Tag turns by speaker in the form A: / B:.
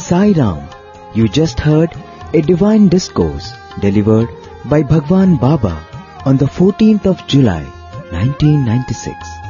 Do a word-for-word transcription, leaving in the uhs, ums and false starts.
A: Sai Ram. You just heard a divine discourse delivered by Bhagwan Baba on the fourteenth of July nineteen ninety-six.